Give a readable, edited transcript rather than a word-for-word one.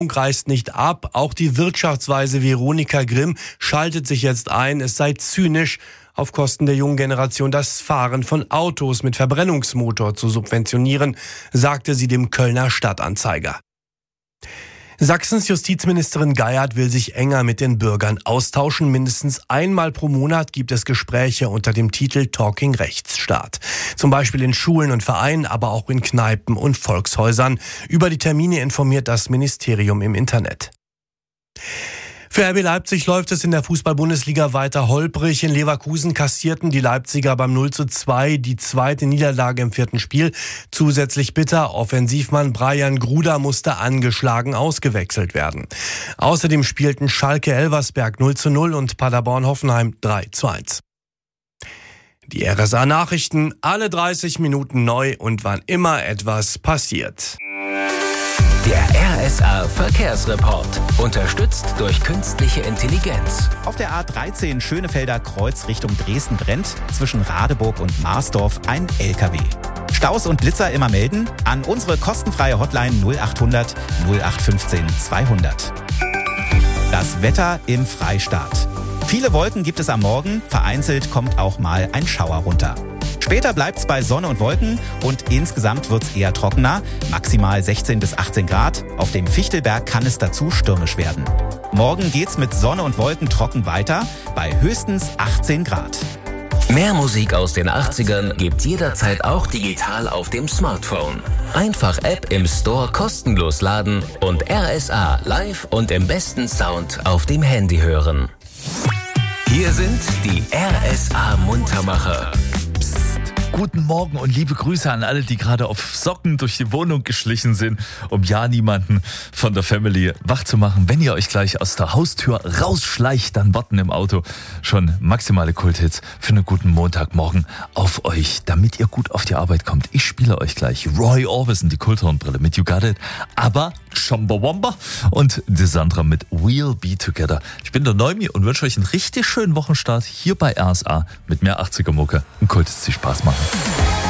Reißt nicht ab. Auch die Wirtschaftsweise Veronika Grimm schaltet sich jetzt ein. Es sei zynisch, auf Kosten der jungen Generation das Fahren von Autos mit Verbrennungsmotor zu subventionieren, sagte sie dem Kölner Stadtanzeiger. Sachsens Justizministerin Geiert will sich enger mit den Bürgern austauschen. Mindestens einmal pro Monat gibt es Gespräche unter dem Titel Talking Rechtsstaat. Zum Beispiel in Schulen und Vereinen, aber auch in Kneipen und Volkshäusern. Über die Termine informiert das Ministerium im Internet. Für RB Leipzig läuft es in der Fußball-Bundesliga weiter holprig. In Leverkusen kassierten die Leipziger beim 0:2 die zweite Niederlage im 4. Spiel. Zusätzlich bitter, Offensivmann Brian Gruda musste angeschlagen ausgewechselt werden. Außerdem spielten Schalke Elversberg 0:0 und Paderborn Hoffenheim 3:1. Die RSA-Nachrichten, alle 30 Minuten neu und wann immer etwas passiert. Der RSA-Verkehrsreport, unterstützt durch künstliche Intelligenz. Auf der A13 Schönefelder Kreuz Richtung Dresden brennt zwischen Radeburg und Marsdorf ein LKW. Staus und Blitzer immer melden an unsere kostenfreie Hotline 0800 0815 200. Das Wetter im Freistaat. Viele Wolken gibt es am Morgen, vereinzelt kommt auch mal ein Schauer runter. Später bleibt's bei Sonne und Wolken und insgesamt wird's eher trockener, maximal 16 bis 18 Grad. Auf dem Fichtelberg kann es dazu stürmisch werden. Morgen geht's mit Sonne und Wolken trocken weiter, bei höchstens 18 Grad. Mehr Musik aus den 80ern gibt's jederzeit auch digital auf dem Smartphone. Einfach App im Store kostenlos laden und RSA live und im besten Sound auf dem Handy hören. Hier sind die RSA-Muntermacher. Guten Morgen und liebe Grüße an alle, die gerade auf Socken durch die Wohnung geschlichen sind, um ja niemanden von der Family wach zu machen. Wenn ihr euch gleich aus der Haustür rausschleicht, dann warten im Auto schon maximale Kulthits für einen guten Montagmorgen auf euch, damit ihr gut auf die Arbeit kommt. Ich spiele euch gleich Roy Orbison, die Kulthornbrille mit You Got It, aber Chumbawamba und die Sandra mit We'll Be Together. Ich bin der Neumi und wünsche euch einen richtig schönen Wochenstart hier bei RSA mit mehr 80er Mucke und Kulthits, die Spaß machen.